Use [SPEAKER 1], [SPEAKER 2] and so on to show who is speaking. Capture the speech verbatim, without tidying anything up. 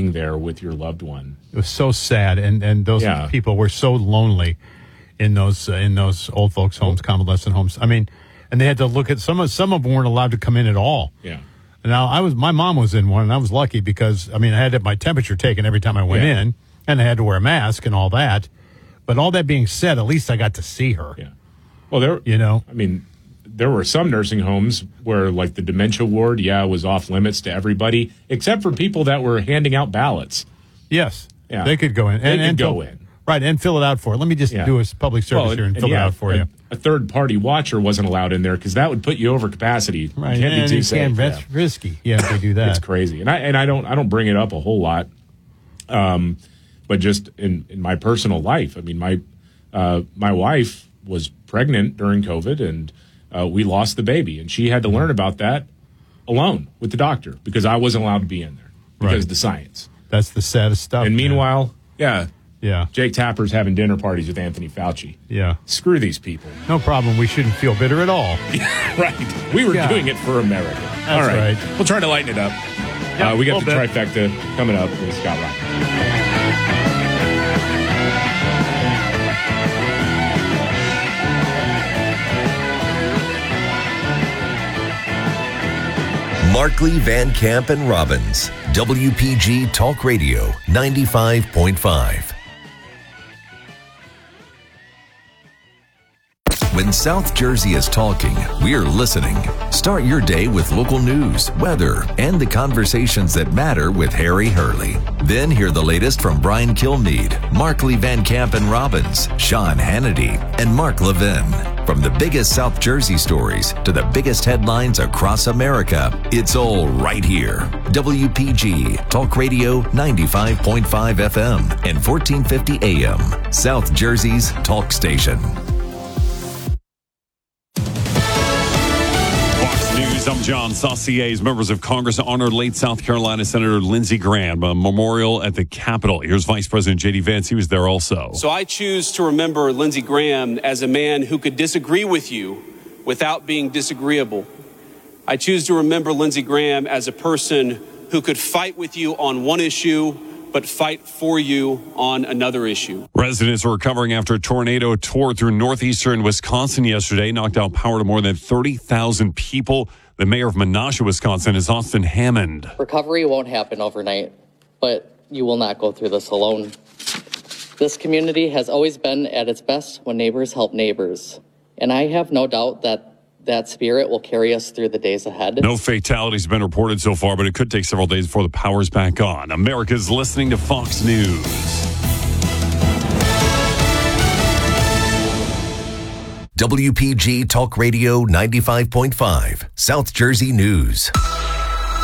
[SPEAKER 1] being there with your loved one.
[SPEAKER 2] It was so sad, and, and those
[SPEAKER 1] Yeah.
[SPEAKER 2] people were so lonely in those uh, in those old folks' homes, convalescent homes. I mean, and they had to look at some of some of them weren't allowed to come in at all.
[SPEAKER 1] Yeah.
[SPEAKER 2] Now I was my mom was in one, and I was lucky because I mean I had to have my temperature taken every time I went
[SPEAKER 1] Yeah.
[SPEAKER 2] in, and I had to wear a mask and all that. But all that being said, at least I got to see her.
[SPEAKER 1] Yeah. Well, there.
[SPEAKER 2] You know,
[SPEAKER 1] I mean, there were some nursing homes where, like the dementia ward, yeah, was off limits to everybody except for people that were handing out ballots.
[SPEAKER 2] yes,
[SPEAKER 1] Yeah.
[SPEAKER 2] they could go in.
[SPEAKER 1] They
[SPEAKER 2] and,
[SPEAKER 1] could
[SPEAKER 2] and
[SPEAKER 1] go
[SPEAKER 2] fill,
[SPEAKER 1] in.
[SPEAKER 2] right, and fill it out for it. Let me just
[SPEAKER 1] Yeah.
[SPEAKER 2] do a public service
[SPEAKER 1] Well,
[SPEAKER 2] here and,
[SPEAKER 1] and
[SPEAKER 2] fill
[SPEAKER 1] yeah,
[SPEAKER 2] it out for
[SPEAKER 1] a,
[SPEAKER 2] you.
[SPEAKER 1] A third-party watcher wasn't allowed in there because that would put you over capacity.
[SPEAKER 2] Right,
[SPEAKER 1] You can't
[SPEAKER 2] and
[SPEAKER 1] be too
[SPEAKER 2] you
[SPEAKER 1] safe.
[SPEAKER 2] can't,
[SPEAKER 1] Yeah.
[SPEAKER 2] that's risky. Yeah, if they do that.
[SPEAKER 1] It's crazy, and I and I don't I don't bring it up a whole lot, um, but just in, in my personal life, I mean my uh, my wife was pregnant during COVID, and uh, we lost the baby, and she had to learn about that alone with the doctor because I wasn't allowed to be in there because
[SPEAKER 2] Right.
[SPEAKER 1] of the science.
[SPEAKER 2] That's the saddest stuff.
[SPEAKER 1] And
[SPEAKER 2] man.
[SPEAKER 1] meanwhile, yeah,
[SPEAKER 2] yeah,
[SPEAKER 1] Jake Tapper's having dinner parties with Anthony Fauci.
[SPEAKER 2] yeah,
[SPEAKER 1] Screw these people.
[SPEAKER 2] no problem. We shouldn't feel bitter at all.
[SPEAKER 1] Right. We were
[SPEAKER 2] Yeah.
[SPEAKER 1] doing it for America.
[SPEAKER 2] That's
[SPEAKER 1] All right.
[SPEAKER 2] right.
[SPEAKER 1] We'll try to lighten it up.
[SPEAKER 2] Yep,
[SPEAKER 1] uh, we got the
[SPEAKER 2] little bit.
[SPEAKER 1] trifecta coming up with Scott Rock.
[SPEAKER 3] Markley, Van Camp, and Robbins. W P G Talk Radio ninety-five point five. When South Jersey is talking, we're listening. Start your day with local news, weather, and the conversations that matter with Harry Hurley. Then hear the latest from Brian Kilmeade, Markley, Van Camp, and Robbins, Sean Hannity, and Mark Levin. From the biggest South Jersey stories to the biggest headlines across America, it's all right here. W P G Talk Radio ninety-five point five F M and fourteen fifty A M, South Jersey's talk station.
[SPEAKER 4] Fox News, I'm John Saucier. Members of Congress honored late South Carolina Senator Lindsey Graham, a memorial at the Capitol. Here's Vice President J D Vance. He was there also.
[SPEAKER 5] So I choose to remember Lindsey Graham as a man who could disagree with you without being disagreeable. I choose to remember Lindsey Graham as a person who could fight with you on one issue, but fight for you on another issue.
[SPEAKER 4] Residents are recovering after a tornado tore through northeastern Wisconsin yesterday, knocked out power to more than thirty thousand people. The mayor of Menasha, Wisconsin, is Austin Hammond.
[SPEAKER 6] Recovery won't happen overnight, but you will not go through this alone. This community has always been at its best when neighbors help neighbors, and I have no doubt that that spirit will carry us through the days ahead.
[SPEAKER 4] No fatalities have been reported so far, but it could take several days before the power's back on. America's listening to Fox News.
[SPEAKER 3] W P G Talk Radio ninety-five point five, South Jersey News.